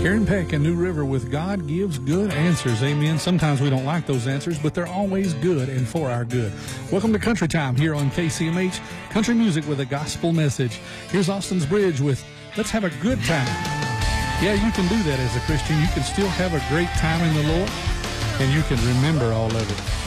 Karen Peck and New River with God Gives Good Answers. Amen. Sometimes we don't like those answers, but they're always good and for our good. Welcome to Country Time here on KCMH, country music with a gospel message. Here's Austin's Bridge with Let's Have a Good Time. Yeah, you can do that as a Christian. You can still have a great time in the Lord, and you can remember all of it.